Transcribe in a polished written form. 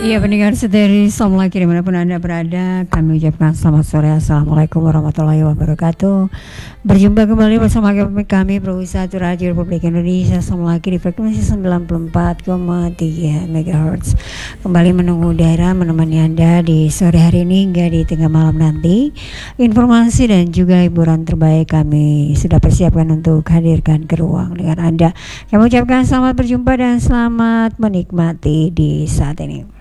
Iya pendengar setia Assalamualaikum dimanapun Anda berada. Kami ucapkan selamat sore. Assalamualaikum warahmatullahi wabarakatuh. Berjumpa kembali bersama kami Perusahaan Radio Republik Indonesia. Assalamualaikum di frekuensi 94,3 MHz. Kembali menunggu udara menemani Anda di sore hari ini hingga di tengah malam nanti. Informasi dan juga hiburan terbaik kami sudah persiapkan untuk hadirkan ke ruang dengan Anda. Kami ucapkan selamat berjumpa dan selamat menikmati di saat ini.